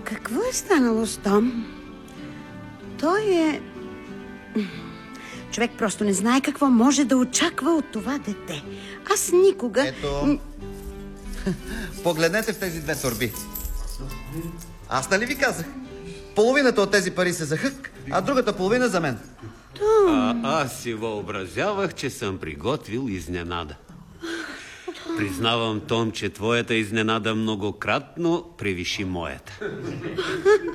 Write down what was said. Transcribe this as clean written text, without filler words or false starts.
Какво е станало с Том? Той е... Човек просто не знае какво може да очаква от това дете. Аз никога... Ето, погледнете в тези две торби. Аз нали ви казах? Половината от тези пари са за Хък, а другата половина за мен. Аз си въобразявах, че съм приготвил изненада. Признавам, Том, че твоята изненада многократно превиши моята.